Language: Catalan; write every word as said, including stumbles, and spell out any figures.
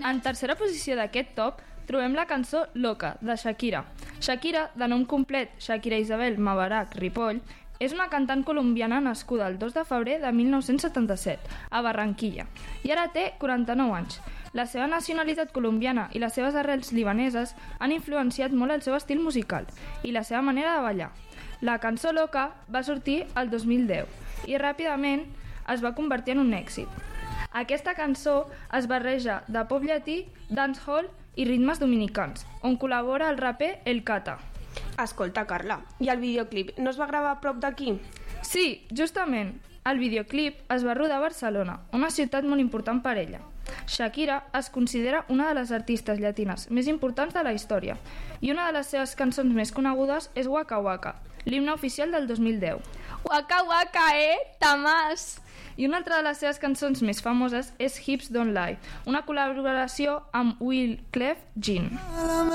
En tercera posició d'aquest top trobem la cançó Loca, de Shakira. Shakira, de nom complet Shakira Isabel Mabarak Ripoll, és una cantant colombiana nascuda el dos de febrer de mil nou-cents setanta-set, a Barranquilla, i ara té quaranta-nou anys. La seva nacionalitat colombiana i les seves arrels libaneses han influenciat molt el seu estil musical i la seva manera de ballar. La cançó Loca va sortir el dos mil deu i ràpidament es va convertir en un èxit. Aquesta cançó es barreja de pop llatí, dancehall i ritmes dominicans, on col·labora el raper El Cata. Escolta, Carla, i el videoclip no es va gravar a prop d'aquí? Sí, justament. El videoclip es va rodar a Barcelona, una ciutat molt important per ella. Shakira es considera una de les artistes llatines més importants de la història i una de les seves cançons més conegudes és Waka Waka, l'himne oficial del dos mil deu. Waka Waka, eh? Tamàs! I una altra de les seves cançons més famoses és Hips Don't Lie, una col·laboració amb Will Clef Jean.